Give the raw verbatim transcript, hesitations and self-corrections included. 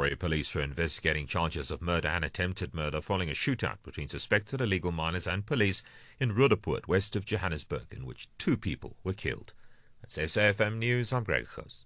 Pretoria police are investigating charges of murder and attempted murder following a shootout between suspected illegal miners and police in Roodepoort, west of Johannesburg, in which two people were killed. That's S A F M News. I'm Greg Goos.